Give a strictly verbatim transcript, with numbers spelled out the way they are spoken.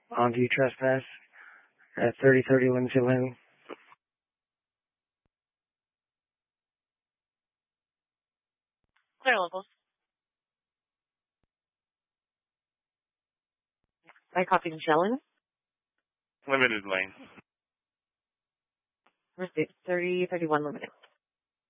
on view trespass at thirty thirty Lindsay Lane. Clear locals. I copy Magellan. Limited lane. Receipt thirty thirty-one limited.